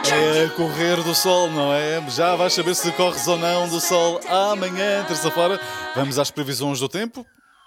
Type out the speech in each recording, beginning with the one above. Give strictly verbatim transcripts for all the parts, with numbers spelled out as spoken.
É correr do sol, não é? Já vais saber se corres ou não do sol amanhã, terça-feira. Vamos às previsões do tempo.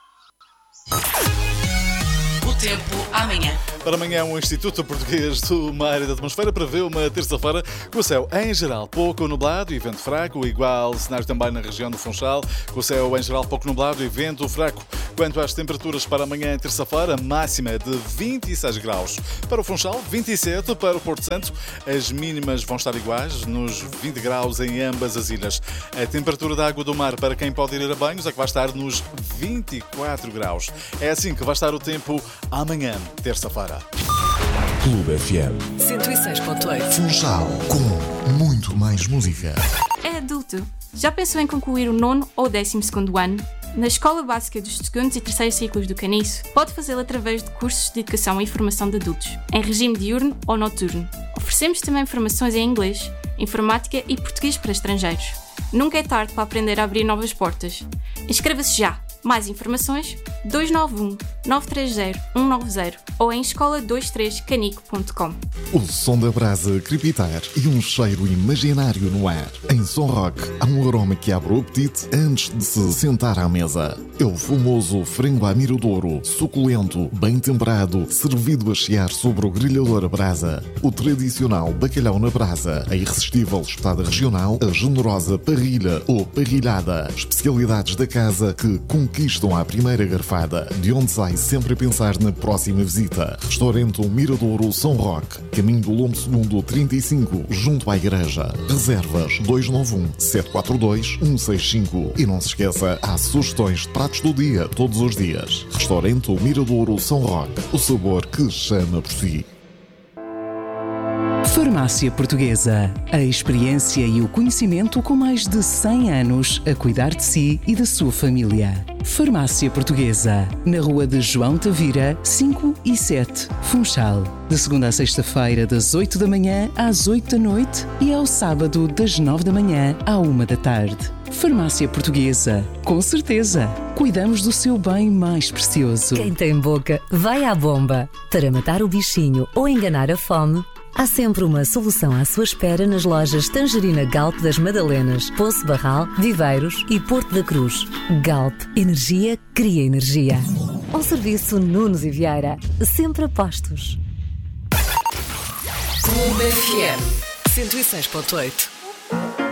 O tempo amanhã. Para amanhã, o Instituto Português do Mar e da Atmosfera prevê uma terça-feira com o céu em geral pouco nublado e vento fraco, igual cenário também na região do Funchal, com o céu em geral pouco nublado e vento fraco. Quanto às temperaturas para amanhã, terça-feira, máxima de vinte e seis graus para o Funchal, vinte e sete para o Porto Santo. As mínimas vão estar iguais, nos vinte graus em ambas as ilhas. A temperatura da água do mar para quem pode ir a banhos é que vai estar nos vinte e quatro graus. É assim que vai estar o tempo amanhã, terça-feira. Clube F M cento e seis ponto oito. Funchal, com muito mais música. É adulto. Já pensou em concluir o nono ou décimo segundo ano? Na Escola Básica dos segundos e terceiros ciclos do Caniço, pode fazê-lo através de cursos de educação e formação de adultos, em regime diurno ou noturno. Oferecemos também formações em inglês, informática e português para estrangeiros. Nunca é tarde para aprender a abrir novas portas. Inscreva-se já! Mais informações dois nove um, nove três zero, um nove zero ou em escola vinte e três canico ponto com. O som da brasa crepitar e um cheiro imaginário no ar. Em Som Rock há um aroma que abre o apetite antes de se sentar à mesa. É o famoso frango à miradouro, suculento, bem temperado, servido a chiar sobre o grelhador a brasa. O tradicional bacalhau na brasa, a irresistível espetada regional, a generosa parrilha ou parrilhada. Especialidades da casa que conquistam à primeira garfada, de onde sai sempre a pensar na próxima visita. Restaurante Miradouro São Roque, caminho do Lombo Segundo trinta e cinco, junto à igreja. Reservas dois nove um, sete quatro dois, um seis cinco. E não se esqueça, há sugestões de pratos do dia, todos os dias. Restaurante Miradouro São Roque, o sabor que chama por si. Farmácia Portuguesa. A experiência e o conhecimento com mais de cem anos a cuidar de si e da sua família. Farmácia Portuguesa. Na rua de João Tavira, cinco e sete, Funchal. De segunda a sexta-feira, das oito da manhã às oito da noite e ao sábado, das nove da manhã à uma da tarde. Farmácia Portuguesa. Com certeza, cuidamos do seu bem mais precioso. Quem tem boca, vai à bomba. Para matar o bichinho ou enganar a fome, há sempre uma solução à sua espera nas lojas Tangerina Galp das Madalenas, Poço Barral, Viveiros e Porto da Cruz. Galp. Energia cria energia. Um serviço Nunes e Vieira. Sempre a postos. Clube F M cento e seis ponto oito.